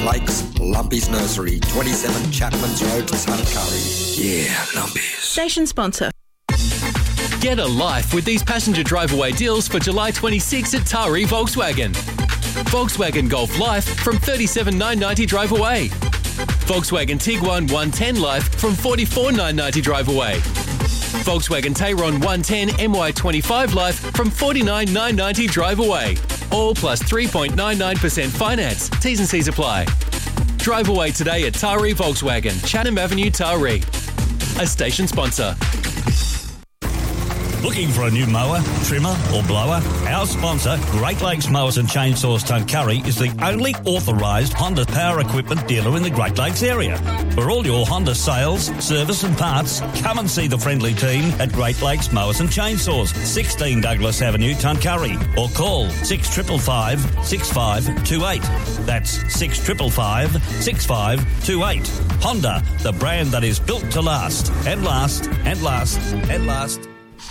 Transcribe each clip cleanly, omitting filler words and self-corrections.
Lakes, Lumpy's Nursery, 27 Chapman's Road, Tuncurry. Yeah, Lumpy's. Station sponsor. Get a life with these passenger drive-away deals for July 26 at Taree Volkswagen. Volkswagen Golf Life from $37,990 drive away. Volkswagen Tiguan 110 Life from $44,990 drive away. Volkswagen Tayron 110 MY25 Life from $49,990 drive away. All plus 3.99% finance. T's and C's apply. Drive away today at Taree Volkswagen, Chatham Avenue, Taree. A station sponsor. Looking for a new mower, trimmer or blower? Our sponsor, Great Lakes Mowers and Chainsaws Tuncurry, is the only authorised Honda power equipment dealer in the Great Lakes area. For all your Honda sales, service and parts, come and see the friendly team at Great Lakes Mowers and Chainsaws, 16 Douglas Avenue, Tuncurry, or call 6555 6528. That's 6555 6528. Honda, the brand that is built to last and last and last and last.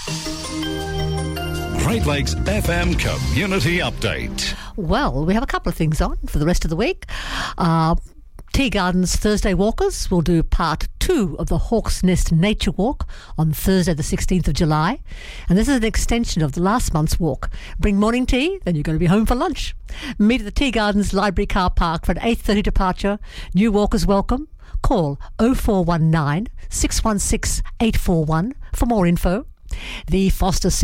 Great Lakes FM Community Update. Well, we have a couple of things on for the rest of the week. Tea Gardens Thursday Walkers will do part 2 of the Hawk's Nest Nature Walk on Thursday the 16th of July. And this is an extension of the last month's walk. Bring morning tea, then you're going to be home for lunch. Meet at the Tea Gardens Library Car Park for an 8:30 departure. New walkers welcome. Call 0419 616 841 for more info. The Foster